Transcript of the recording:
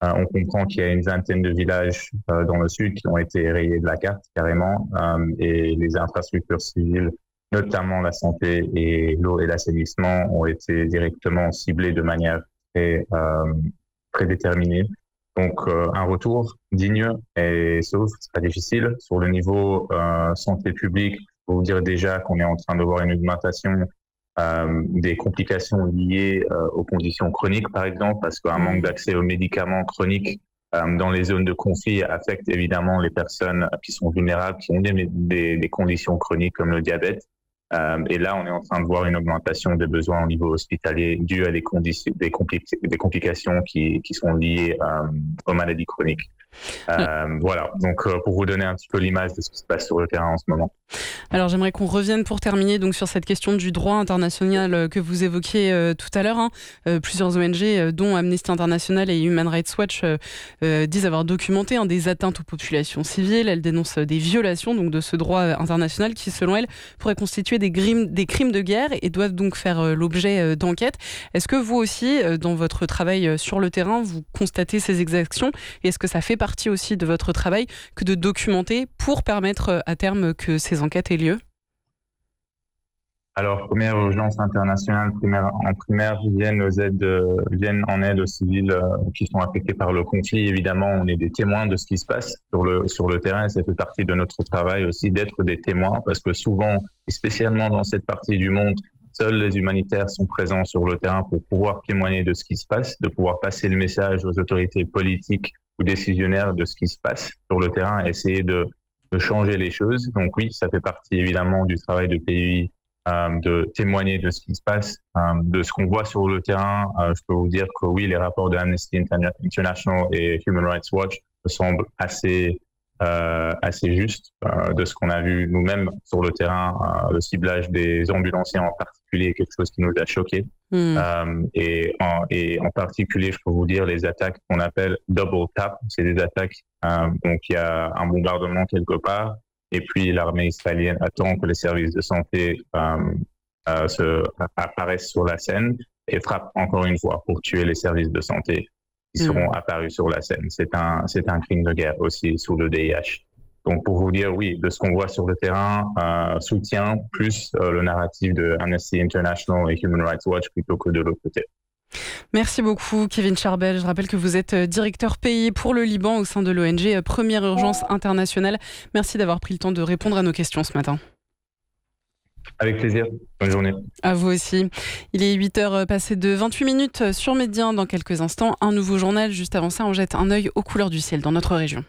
On comprend qu'il y a une vingtaine de villages dans le sud qui ont été rayés de la carte carrément, et les infrastructures civiles, notamment la santé et l'eau et l'assainissement, ont été directement ciblées de manière très déterminée. Donc un retour digne et sauf sera difficile. Sur le niveau santé publique, je peux vous dire déjà qu'on est en train de voir une augmentation des complications liées aux conditions chroniques, par exemple, parce qu'un manque d'accès aux médicaments chroniques dans les zones de conflit affecte évidemment les personnes qui sont vulnérables, qui ont des conditions chroniques comme le diabète. Et là, on est en train de voir une augmentation des besoins au niveau hospitalier due à des complications qui sont liées aux maladies chroniques. Voilà, donc pour vous donner un petit peu l'image de ce qui se passe sur le terrain en ce moment. Alors j'aimerais qu'on revienne pour terminer donc sur cette question du droit international que vous évoquiez tout à l'heure. Plusieurs ONG, dont Amnesty International et Human Rights Watch, disent avoir documenté des atteintes aux populations civiles. Elles dénoncent des violations donc de ce droit international qui, selon elles, pourraient constituer des crimes de guerre et doivent donc faire l'objet d'enquêtes. Est-ce que vous aussi, dans votre travail sur le terrain, vous constatez ces exactions et est-ce que ça fait partie aussi de votre travail que de documenter pour permettre à terme que ces enquêtes aient lieu? Alors, première urgence internationale, en primaire, viennent en aide aux civils qui sont affectés par le conflit. Évidemment, on est des témoins de ce qui se passe sur le terrain et ça fait partie de notre travail aussi d'être des témoins parce que souvent, et spécialement dans cette partie du monde, seuls les humanitaires sont présents sur le terrain pour pouvoir témoigner de ce qui se passe, de pouvoir passer le message aux autorités politiques ou décisionnaires de ce qui se passe sur le terrain, essayer de changer les choses. Donc oui, ça fait partie évidemment du travail de PUI, de témoigner de ce qui se passe, de ce qu'on voit sur le terrain. Je peux vous dire que oui, les rapports de Amnesty International et Human Rights Watch me semblent assez justes de ce qu'on a vu nous-mêmes sur le terrain. Le ciblage des ambulanciers en particulier est quelque chose qui nous a choqués. Et en particulier, je peux vous dire les attaques qu'on appelle double tap. C'est des attaques, donc il y a un bombardement quelque part, et puis l'armée israélienne attend que les services de santé apparaissent sur la scène et frappe encore une fois pour tuer les services de santé qui seront apparus sur la scène. C'est un crime de guerre aussi sous le DIH. Donc pour vous dire, oui, de ce qu'on voit sur le terrain, soutien plus le narratif de Amnesty International et Human Rights Watch plutôt que de l'autre côté. Merci beaucoup Kevin Charbel. Je rappelle que vous êtes directeur pays pour le Liban au sein de l'ONG Première Urgence Internationale. Merci d'avoir pris le temps de répondre à nos questions ce matin. Avec plaisir. Bonne journée. À vous aussi. Il est 8h passé de 28 minutes sur Médien. Dans quelques instants, un nouveau journal. Juste avant ça, on jette un œil aux couleurs du ciel dans notre région.